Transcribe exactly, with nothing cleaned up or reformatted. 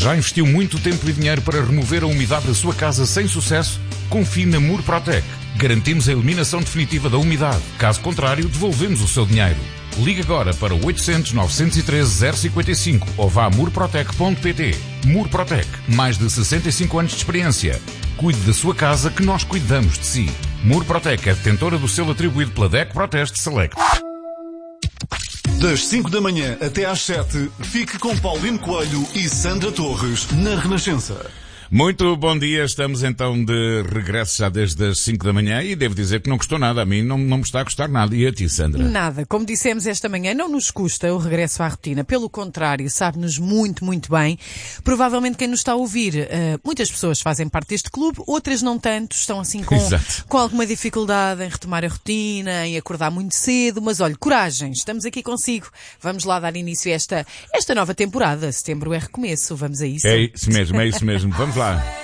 Já investiu muito tempo e dinheiro para remover a umidade da sua casa sem sucesso? Confie na Murprotec. Garantimos a eliminação definitiva da umidade. Caso contrário, devolvemos o seu dinheiro. Ligue agora para oitocentos, novecentos e treze, zero cinquenta e cinco ou vá a murprotec ponto pt. Murprotec. Mais de sessenta e cinco anos de experiência. Cuide da sua casa que nós cuidamos de si. Murprotec é detentora do selo atribuído pela D E C Proteste Select. Das cinco da manhã até às sete, fique com Paulino Coelho e Sandra Torres na Renascença. Muito bom dia, estamos então de regresso já desde as cinco da manhã e devo dizer que não custou nada, a mim não, não me está a custar nada. E a ti, Sandra? Nada, como dissemos esta manhã, não nos custa o regresso à rotina, pelo contrário, sabe-nos muito, muito bem. Provavelmente quem nos está a ouvir, uh, muitas pessoas fazem parte deste clube, outras não tanto, estão assim com, com alguma dificuldade em retomar a rotina, em acordar muito cedo, mas olha, coragem, estamos aqui consigo, vamos lá dar início a esta, esta nova temporada, setembro é recomeço, vamos a isso? É isso mesmo, é isso mesmo, vamos lá.